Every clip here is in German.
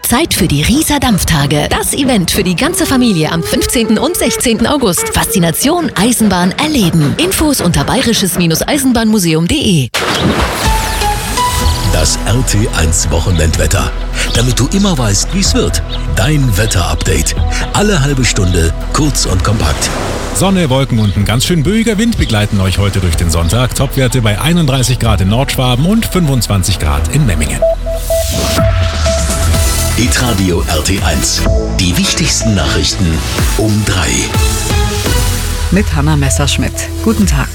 Zeit für die Rieser Dampftage. Das Event für die ganze Familie am 15. und 16. August. Faszination Eisenbahn erleben. Infos unter bayerisches-eisenbahnmuseum.de. Das RT1 Wochenendwetter. Damit du immer weißt, wie es wird. Dein Wetterupdate. Alle halbe Stunde, kurz und kompakt. Sonne, Wolken und ein ganz schön böiger Wind begleiten euch heute durch den Sonntag. Topwerte bei 31 Grad in Nordschwaben und 25 Grad in Memmingen. Hitradio RT1. Die wichtigsten Nachrichten um 3. Mit Hanna Messerschmidt. Guten Tag.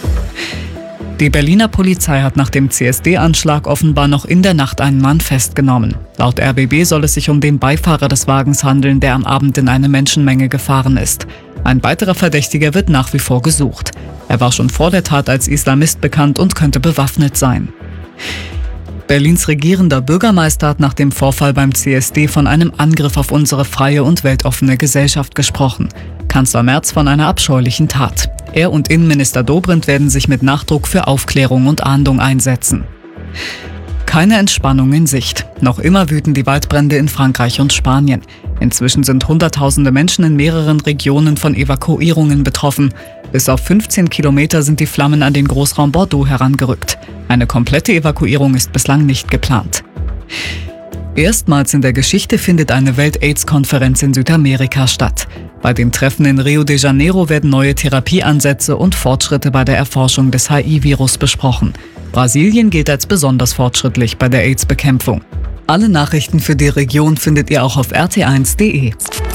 Die Berliner Polizei hat nach dem CSD-Anschlag offenbar noch in der Nacht einen Mann festgenommen. Laut RBB soll es sich um den Beifahrer des Wagens handeln, der am Abend in eine Menschenmenge gefahren ist. Ein weiterer Verdächtiger wird nach wie vor gesucht. Er war schon vor der Tat als Islamist bekannt und könnte bewaffnet sein. Berlins regierender Bürgermeister hat nach dem Vorfall beim CSD von einem Angriff auf unsere freie und weltoffene Gesellschaft gesprochen. Kanzler Merz von einer abscheulichen Tat. Er und Innenminister Dobrindt werden sich mit Nachdruck für Aufklärung und Ahndung einsetzen. Keine Entspannung in Sicht. Noch immer wüten die Waldbrände in Frankreich und Spanien. Inzwischen sind Hunderttausende Menschen in mehreren Regionen von Evakuierungen betroffen. Bis auf 15 Kilometer sind die Flammen an den Großraum Bordeaux herangerückt. Eine komplette Evakuierung ist bislang nicht geplant. Erstmals in der Geschichte findet eine Welt-AIDS-Konferenz in Südamerika statt. Bei dem Treffen in Rio de Janeiro werden neue Therapieansätze und Fortschritte bei der Erforschung des HIV-Virus besprochen. Brasilien gilt als besonders fortschrittlich bei der AIDS-Bekämpfung. Alle Nachrichten für die Region findet ihr auch auf rt1.de.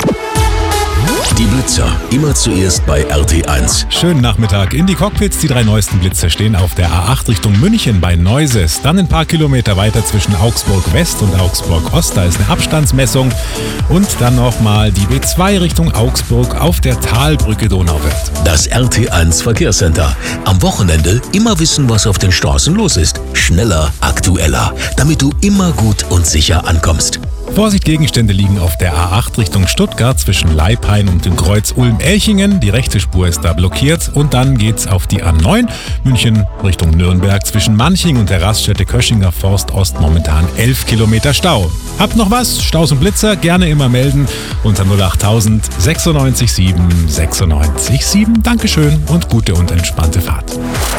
Die Blitzer, immer zuerst bei RT1. Schönen Nachmittag. In die Cockpits. Die 3 neuesten Blitze stehen auf der A8 Richtung München bei Neuses. Dann ein paar Kilometer weiter zwischen Augsburg West und Augsburg Ost. Da ist eine Abstandsmessung. Und dann nochmal die B2 Richtung Augsburg auf der Talbrücke Donauwörth. Das RT1 Verkehrscenter. Am Wochenende immer wissen, was auf den Straßen los ist. Schneller, aktueller. Damit du immer gut und sicher ankommst. Vorsicht, Gegenstände liegen auf der A8 Richtung Stuttgart zwischen Leiphain und dem Kreuz Ulm-Elchingen. Die rechte Spur ist da blockiert. Und dann geht's auf die A9 München Richtung Nürnberg zwischen Manching und der Raststätte Köschinger Forst Ost momentan 11 Kilometer Stau. Habt noch was? Staus und Blitzer? Gerne immer melden unter 08000 96 7 96 7. Dankeschön und gute und entspannte Fahrt.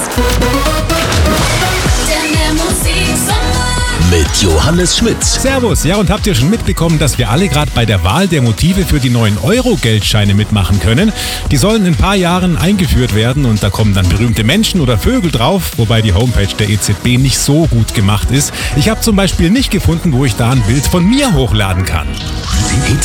Mit Johannes Schmitz. Servus, ja, und habt ihr schon mitbekommen, dass wir alle gerade bei der Wahl der Motive für die neuen Euro-Geldscheine mitmachen können? Die sollen in ein paar Jahren eingeführt werden und da kommen dann berühmte Menschen oder Vögel drauf, wobei die Homepage der EZB nicht so gut gemacht ist. Ich habe zum Beispiel nicht gefunden, wo ich da ein Bild von mir hochladen kann.